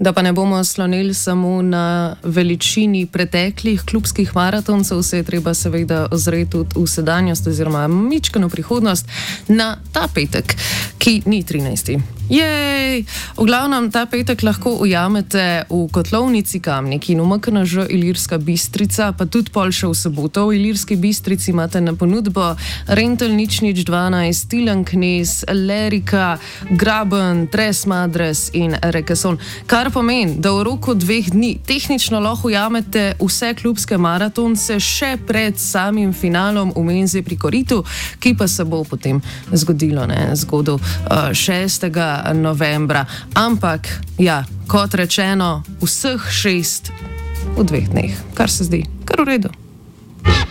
Da pa ne bomo slonili samo na veličini preteklih klubskih maratoncev, se je treba seveda ozreti tudi v sedanjost oziroma mičkano prihodnost na ta petek, ki ni 13. Jej! V glavnem, ta petek lahko ujamete v Kotlovnici Kamnik in v MKNŽ Ilirska Bistrica, pa tudi pol še v soboto. V Ilirski Bistrici imate na ponudbo Rentel nič 12, Tilen Knez, Lerika, Graben, Tres Madres in Rekeson. Kar pomeni, da v roku 2 dni tehnično lahko ujamete vse klubske maratonce še pred samim finalom v Menzi pri Koritu, ki pa se bo potem zgodilo zgodu 6. novembra. Ampak, ja, kot rečeno, vseh 6 v 2 dneh, kar se zdi kar v redu.